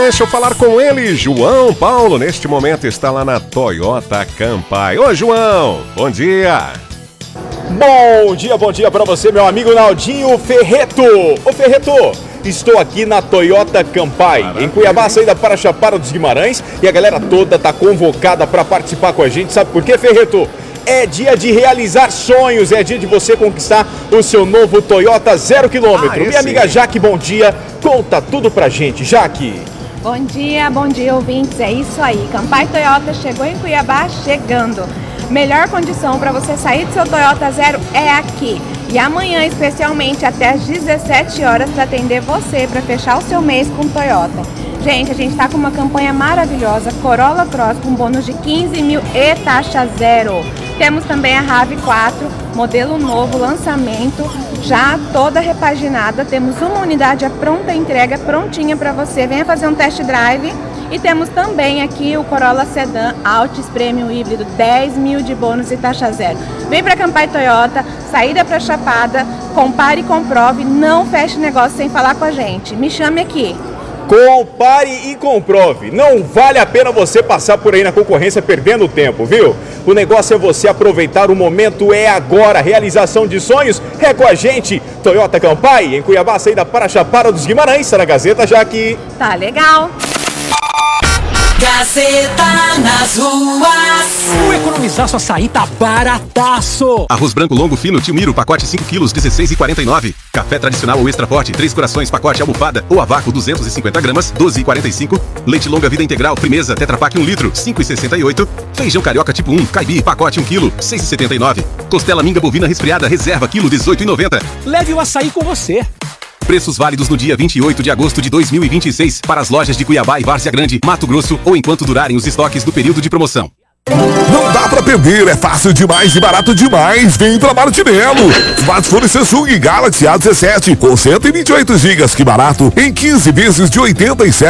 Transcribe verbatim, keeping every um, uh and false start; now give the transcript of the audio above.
Deixa eu falar com ele, João Paulo, neste momento está lá na Toyota Campai. Ô João, bom dia. Bom dia, bom dia para você, meu amigo Naldinho Ferreto. Ô Ferreto, estou aqui na Toyota Campai, Maravilha. Em Cuiabá, saída para Chapada dos Guimarães, e a galera toda tá convocada para participar com a gente. Sabe por quê, Ferreto? É dia de realizar sonhos, é dia de você conquistar o seu novo Toyota zero quilômetro. Ah, Minha amiga Jaque, bom dia, conta tudo pra gente, Jaque. Bom dia, bom dia, ouvintes, é isso aí, Campai Toyota chegou em Cuiabá, chegando. Melhor condição para você sair do seu Toyota Zero é aqui. E amanhã, especialmente, até às dezessete horas, para atender você, para fechar o seu mês com Toyota. Gente, a gente está com uma campanha maravilhosa, Corolla Cross com bônus de quinze mil e taxa zero. Temos também a RAV quatro, modelo novo, lançamento, já toda repaginada. Temos uma unidade à pronta entrega, prontinha para você. Venha fazer um test drive. E temos também aqui o Corolla Sedan Altis Premium Híbrido, dez mil de bônus e taxa zero. Vem para Campai Toyota, saída para Chapada, compare e comprove, não feche negócio sem falar com a gente. Me chame aqui. Compare e comprove. Não vale a pena você passar por aí na concorrência perdendo tempo, viu? O negócio é você aproveitar, o momento é agora. Realização de sonhos é com a gente. Toyota Campai, em Cuiabá, saída para Chapada dos Guimarães. Está na Gazeta, Jaque. Tá legal. Gazeta nas ruas. O economizar sua açaí tá barataço. Arroz branco longo fino Tilmiro, pacote cinco quilos, dezesseis reais e quarenta e nove centavos. Café tradicional ou extra forte, três corações, pacote almofada ou a vácuo, duzentos e cinquenta gramas, doze reais e quarenta e cinco centavos. Leite longa vida integral, Primeza, Tetra Pak um litro, cinco reais e sessenta e oito centavos. Feijão carioca tipo um, Caibi, pacote um quilo, seis reais e setenta e nove centavos. Costela minga bovina resfriada, reserva, quilo, dezoito reais e noventa centavos. Leve o açaí com você. Preços válidos no dia vinte e oito de agosto de dois mil e vinte e seis para as lojas de Cuiabá e Várzea Grande, Mato Grosso ou enquanto durarem os estoques do período de promoção. Não dá pra perder, é fácil demais e barato demais. Vem pra Martinello. Smartphone Samsung Galaxy A dezessete com cento e vinte e oito gigas, que barato, em quinze vezes de oitenta e sete